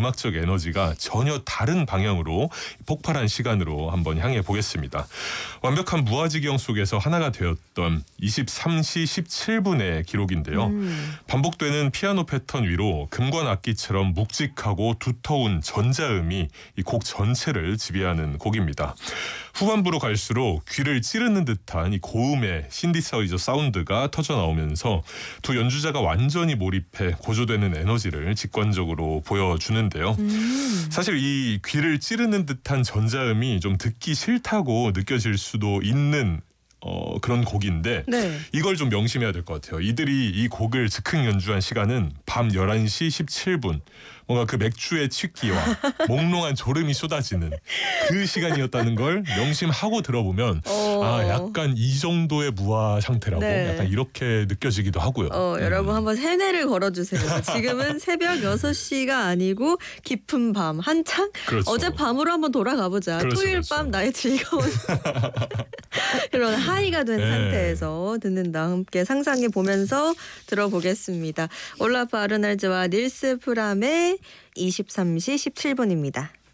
음악적 에너지가 전혀 다른 방향으로 폭발한 시간으로 한번 향해 보겠습니다. 완벽한 무아지경 속에서 하나가 되었던 23시 17분의 기록인데요. 반복되는 피아노 패턴 위로 금관 악기처럼 묵직하고 두터운 전자음이 이 곡 전체를 지배하는 곡입니다. 후반부로 갈수록 귀를 찌르는 듯한 이 고음의 신디사이저 사운드가 터져 나오면서 두 연주자가 완전히 몰입해 고조되는 에너지를 직관적으로 보여주는데요. 사실 이 귀를 찌르는 듯한 전자음이 좀 듣기 싫다고 느껴질 수도 있는 그런 곡인데 네. 이걸 좀 명심해야 될 것 같아요. 이들이 이 곡을 즉흥 연주한 시간은 밤 11시 17분. 뭔가 그 맥주의 취기와 몽롱한 졸음이 쏟아지는 그 시간이었다는 걸 명심하고 들어보면 약간 이 정도의 무아 상태라고 네. 약간 이렇게 느껴지기도 하고요. 여러분 한번 세뇌를 걸어주세요. 지금은 새벽 6시가 아니고 깊은 밤 한창 그렇죠. 어젯밤으로 한번 돌아가보자. 그렇죠, 토요일 그렇죠. 밤 나의 즐거운 그런 하이가 된 네. 상태에서 듣는다. 함께 상상해 보면서 들어보겠습니다. 올라프 아르날즈와 닐스 프람의 23시 17분입니다.